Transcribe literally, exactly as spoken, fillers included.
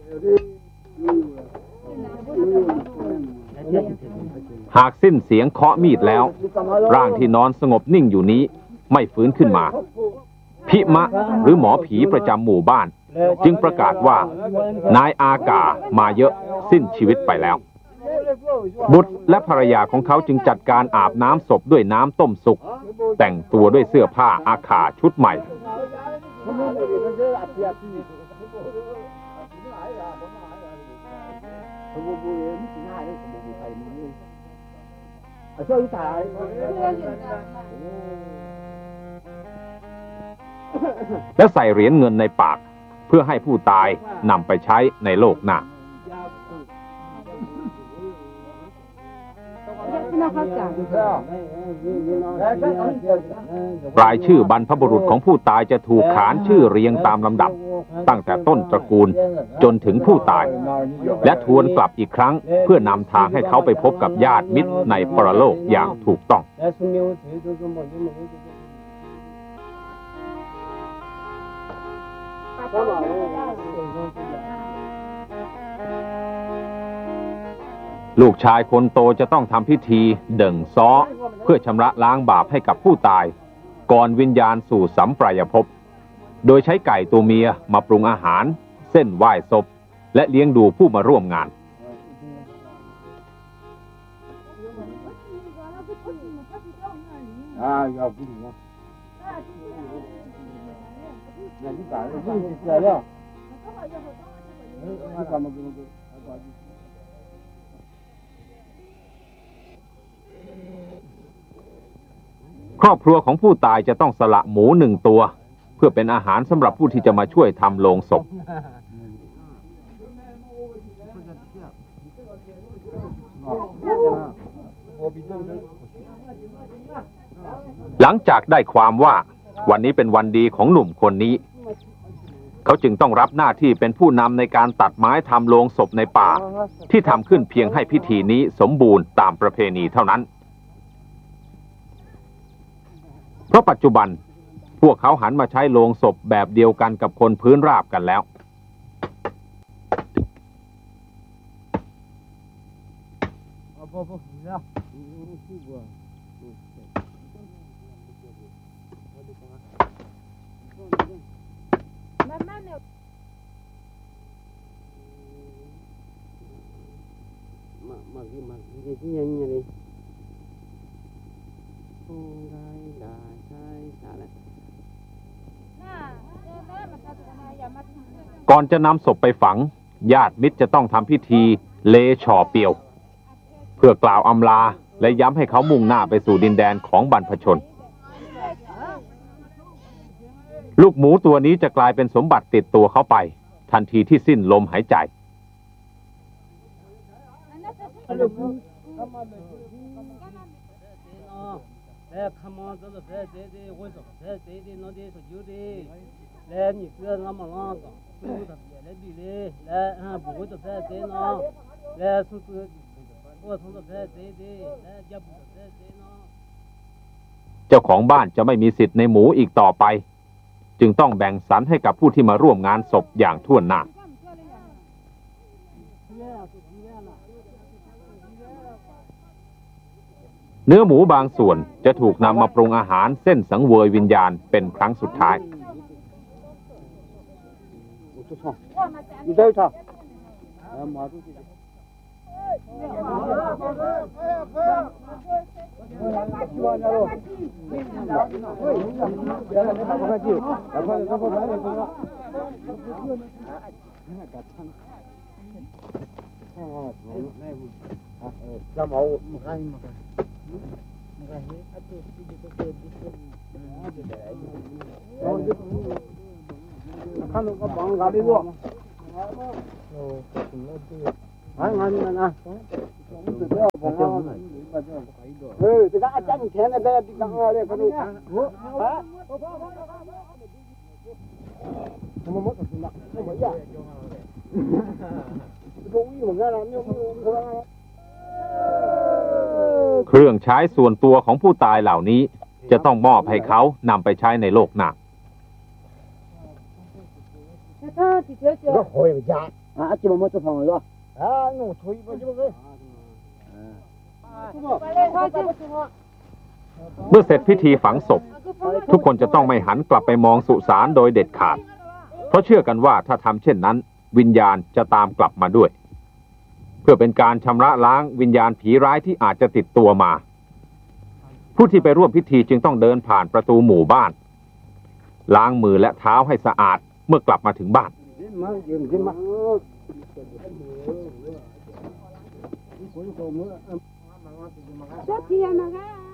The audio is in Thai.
หากสิ้นเสียงเคาะมีดแล้วร่างที่นอนสงบนิ่งอยู่นี้ไม่ฟื้นขึ้นมาพิมะหรือหมอผีประจำหมู่บ้านจึงประกาศว่านายอากามาเยอะสิ้นชีวิตไปแล้วบุตรและภรรยาของเขาจึงจัดการอาบน้ำศพด้วยน้ำต้มสุกแต่งตัวด้วยเสื้อผ้าอาขาชุดใหม่แล้วใส่เหรียญเงินในปากเพื่อให้ผู้ตายนำไปใช้ในโลกหน้ารายชื่อบรรพบุรุษของผู้ตายจะถูกขานชื่อเรียงตามลำดับตั้งแต่ต้นตระกูลจนถึงผู้ตายและทวนกลับอีกครั้งเพื่อนำทางให้เขาไปพบกับญาติมิตรในปรโลกอย่างถูกต้องลูกชายคนโตจะต้องทำพิธีเดิ่งซ้อเพื่อชำระล้างบาปให้กับผู้ตายก่อนวิญญาณสู่สัมปรายภพโดยใช้ไก่ตัวเมียมาปรุงอาหารเส้นไหว้ศพและเลี้ยงดูผู้มาร่วมงานครอบครัวของผู้ตายจะต้องสละหมูหนึ่งตัวเพื่อเป็นอาหารสำหรับผู้ที่จะมาช่วยทำโลงศพหลังจากได้ความว่าวันนี้เป็นวันดีของหนุ่มคนนี้เขาจึงต้องรับหน้าที่เป็นผู้นำในการตัดไม้ทำโลงศพในป่าที่ทำขึ้นเพียงให้พิธีนี้สมบูรณ์ตามประเพณีเท่านั้นเพราะปัจจุบันพวกเขาหันมาใช้โลงศพแบบเดียวกันกับคนพื้นราบกันแล้วก่อนจะนำศพไปฝังญาติมิตรจะต้องทำพิธีเลฉ่อเปียวเพื่อกล่าวอำลาและย้ำให้เขามุ่งหน้าไปสู่ดินแดนของบรรพชนลูกหมูตัวนี้จะกลายเป็นสมบัติติดตัวเขาไปทันทีที่สิ้นลมหายใจเจ้าของบ้านจะไม่มีสิทธิ์ในหมูอีกต่อไปจึงต้องแบ่งสรรให้กับผู้ที่มาร่วมงานศพอย่างทั่วหน้าเนื้อหมูบางส่วนจะถูกนำมาปรุงอาหารเส้นสังเวยวิญญาณเป็นครั้งสุดท้ายเครื่องใช้ส่วนตัวของผู้ตายเหล่านี้จะต้องมอบให้เขานำไปใช้ในโลกหน้าเมื่อเสร็จพิธีฝังศพทุกคนจะต้องไม่หันกลับไปมองสุสานโดยเด็ดขาดเพราะเชื่อกันว่าถ้าทำเช่นนั้นวิญญาณจะตามกลับมาด้วยเพื่อเป็นการชำระล้างวิญญาณผีร้ายที่อาจจะติดตัวมาผู้ที่ไปร่วมพิธีจึงต้องเดินผ่านประตูหมู่บ้านล้างมือและเท้าให้สะอาดเมื่อกลับมาถึงบ้าน Só tinha na